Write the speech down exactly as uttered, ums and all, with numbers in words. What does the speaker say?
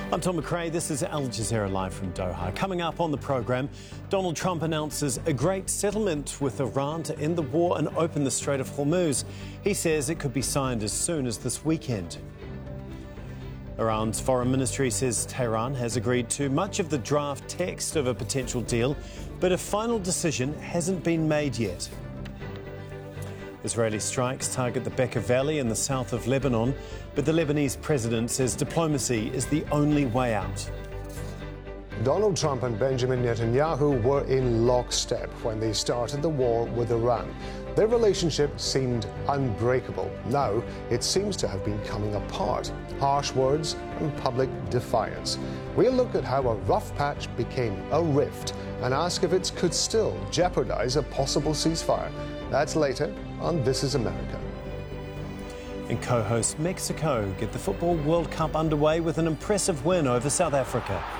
I'm Tom McRae. This is Al Jazeera Live from Doha. Coming up on the programme, Donald Trump announces a great settlement with Iran to end the war and open the Strait of Hormuz. He says it could be signed as soon as this weekend. Iran's foreign ministry says Tehran has agreed to much of the draft text of a potential deal, but a final decision hasn't been made yet. Israeli strikes target the Bekaa Valley in the south of Lebanon, but the Lebanese president says diplomacy is the only way out. Donald Trump and Benjamin Netanyahu were in lockstep when they started the war with Iran. Their relationship seemed unbreakable. Now it seems to have been coming apart. Harsh words and public defiance. We'll look at how a rough patch became a rift and ask if it could still jeopardize a possible ceasefire. That's later on This is America. And co-host Mexico get the Football World Cup underway with an impressive win over South Africa.